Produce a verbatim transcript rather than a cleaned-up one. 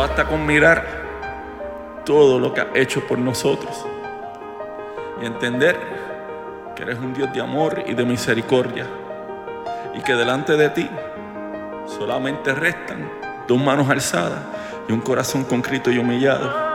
basta con mirar todo lo que has hecho por nosotros y entender que eres un Dios de amor y de misericordia, y que delante de ti solamente restan dos manos alzadas y un corazón contrito y humillado.